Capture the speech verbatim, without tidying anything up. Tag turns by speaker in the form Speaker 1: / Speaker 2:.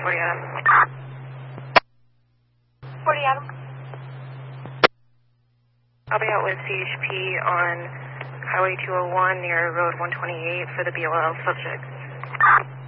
Speaker 1: forty Adam.
Speaker 2: forty Adam.
Speaker 1: I'll be out with C H P on Highway two oh one near Road one twenty-eight for the B O L subject.